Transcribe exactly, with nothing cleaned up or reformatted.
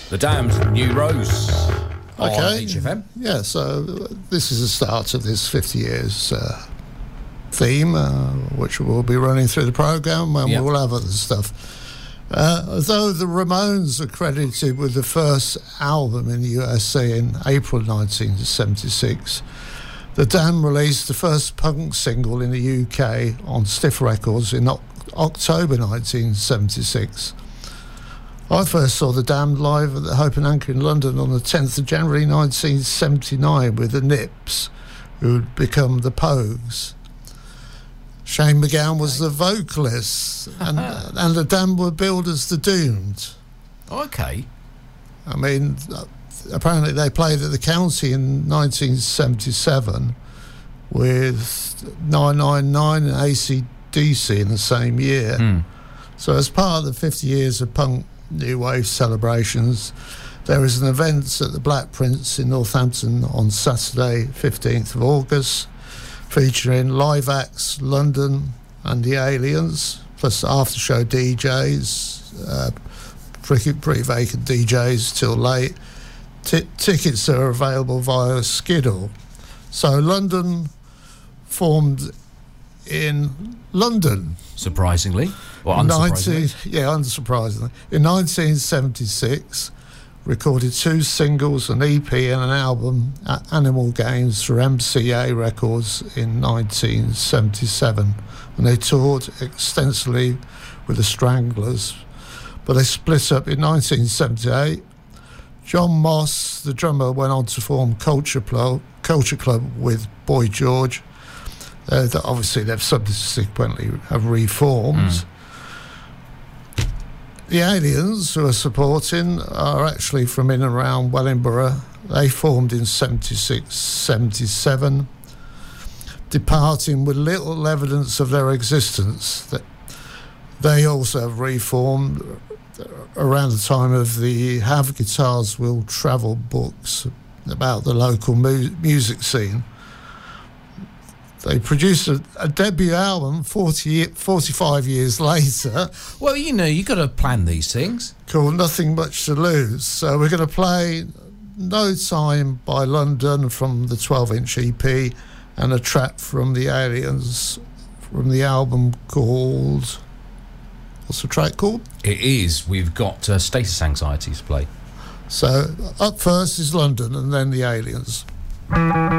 The Damned, New Rose. Okay. On H F M. Yeah, so this is the start of this fifty years uh, theme, uh, which we'll be running through the programme, and Yep. we'll have other stuff. Uh, although the Ramones are credited with the first album in the U S A in April nineteen seventy-six, the Damned released the first punk single in the U K on Stiff Records in o- October nineteen seventy-six. I first saw the Damned live at the Hope and Anchor in London on the tenth of January nineteen seventy-nine with the Nips, who had become the Pogues. Shane MacGowan was the vocalist, and and the Damned were billed as the Doomed. Okay. I mean, uh, apparently they played at the County in nineteen seventy-seven with nine nine nine and A C D C in the same year. Mm. So as part of the fifty years of punk new wave celebrations, there is an event at the Black Prince in Northampton on Saturday, fifteenth of August, featuring live acts, London and the Aliens, plus after-show D Js, uh, pretty, pretty vacant D Js till late. T- tickets are available via Skiddle. So London formed in London. Surprisingly. Or unsurprisingly. nineteen, yeah, unsurprisingly. In nineteen seventy-six, recorded two singles, an E P and an album at Animal Games for M C A Records in nineteen seventy-seven. And they toured extensively with the Stranglers. But they split up in nineteen seventy-eight. John Moss, the drummer, went on to form Culture Club, Culture Club with Boy George. Uh, that obviously they've subsequently have reformed. Mm. The Aliens, who are supporting, are actually from in and around Wellingborough. They formed in seventy-six seventy-seven, departing with little evidence of their existence. That they also have reformed around the time of the Have Guitars Will Travel books about the local mu- music scene. They produced a, a debut album forty, forty-five years later. Well, you know, you've got to plan these things. Called Nothing Much to Lose. So we're going to play No Time by London from the twelve-inch E P and a track from the Aliens from the album called... What's the track called? It is. We've got uh, Status Anxiety to play. So up first is London and then the Aliens.